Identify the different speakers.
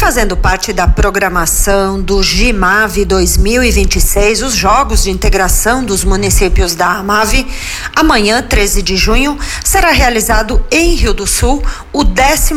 Speaker 1: fazendo parte da programação do GIMAV 2026, os Jogos de Integração dos Municípios da AMAV, amanhã, 13 de junho, será realizado em Rio do Sul o